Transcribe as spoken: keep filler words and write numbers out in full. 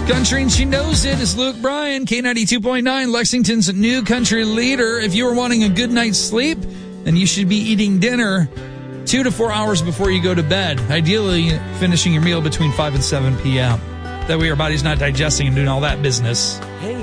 Country and She Knows It is Luke Bryan, K ninety-two point nine, Lexington's new country leader. If you are wanting a good night's sleep, then you should be eating dinner two to four hours before you go to bed, ideally finishing your meal between five and seven p.m. That way your body's not digesting and doing all that business. Hey.